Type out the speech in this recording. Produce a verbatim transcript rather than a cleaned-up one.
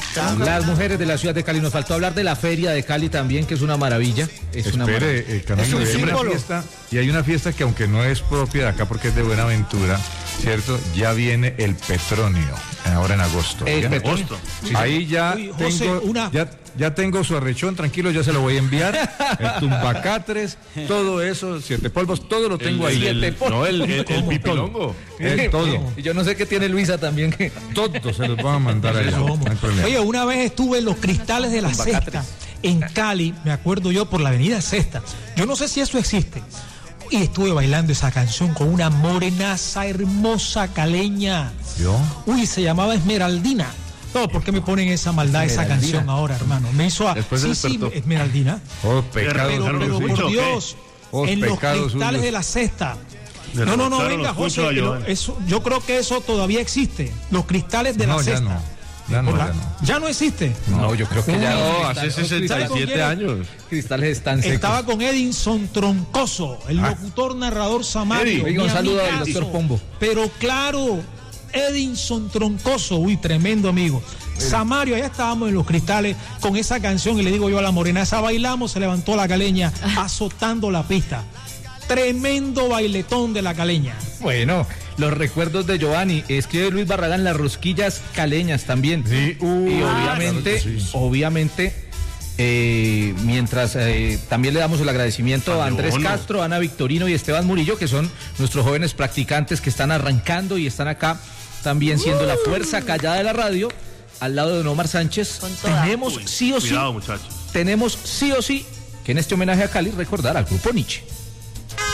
Las mujeres de la ciudad de Cali. Nos faltó hablar de la feria de Cali también, que es una maravilla. Es Espere, una maravilla. Eh, Camilo, es y, hay una fiesta, y hay una fiesta que aunque no es propia de acá porque es de Buenaventura, ¿cierto? Ya viene el Petronio, ahora en agosto. El ¿ya? Petronio. Sí. Ahí ya Uy, José, tengo, una... ya, ya tengo su arrechón, tranquilo, ya se lo voy a enviar. El tumbacatres, todo eso, siete polvos, todo lo tengo el, ahí. El, el, no, el, el, el pipilongo. Eh, todo. Y yo no sé qué tiene Luisa también. Que... Todo se los van a mandar allá. No hay problema. Oye, una vez estuve en los Cristales de la Sexta, en Cali, me acuerdo yo, por la avenida Sexta. Yo no sé si eso existe. Y estuve bailando esa canción con una morenaza hermosa caleña. ¿Yo? Uy, se llamaba Esmeraldina. No, ¿por qué me ponen esa maldad, esa canción ahora, hermano? Me hizo a... Después sí, se sí, despertó. Esmeraldina. Oh, pecado. Pero, pero por suyo, Dios, Oh, en los pecados Cristales suyos. de la Sexta. Le No, no, no, robaron venga, los puchos José, a lo- Giovanni. eso, yo creo que eso todavía existe. Los Cristales de la No, ya Sexta. no. Ya no, ¿Verdad? ya no. Ya no existe. No, yo creo que ya. No, los hace cristales- sesenta y siete años. cristales están secos. Estaba con Edinson Troncoso, el Ah. locutor, narrador Samario. Eddie, oiga, un mi saludo al amigazo. doctor Pombo. Pero claro, Edinson Troncoso, uy, tremendo amigo. Samario, allá estábamos en los Cristales con esa canción y le digo yo a la morenaza, bailamos, se levantó la caleña azotando la pista. Tremendo bailetón de la caleña. Bueno, los recuerdos de Giovanni. Escribe Luis Barragán, las rosquillas caleñas también. Sí, uh, y ah, obviamente, claro que sí. obviamente, eh, mientras eh, también le damos el agradecimiento a Andrés Bono. Castro, Ana Victorino y Esteban Murillo, que son nuestros jóvenes practicantes que están arrancando y están acá también siendo la fuerza callada de la radio, al lado de don Omar Sánchez. Con toda. Tenemos Uy, sí o sí, cuidado, muchachos. tenemos sí o sí que en este homenaje a Cali recordar al grupo Nietzsche.